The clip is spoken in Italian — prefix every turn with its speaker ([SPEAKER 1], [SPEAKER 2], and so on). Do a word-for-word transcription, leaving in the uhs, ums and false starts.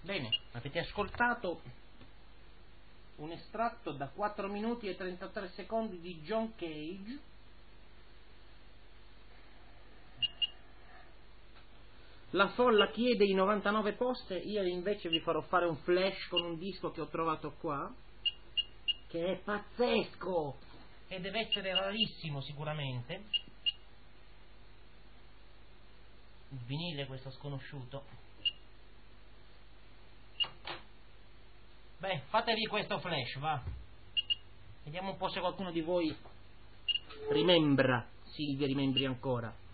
[SPEAKER 1] Bene, avete ascoltato un estratto da quattro minuti e trentatré secondi di John Cage, La folla chiede i novantanove poste. Io invece vi farò fare un flash con un disco che ho trovato qua, che è pazzesco e deve essere rarissimo sicuramente. Il vinile, questo sconosciuto. Beh, fatevi questo flash, va. Vediamo un po' se qualcuno di voi rimembra, Silvia rimembri ancora.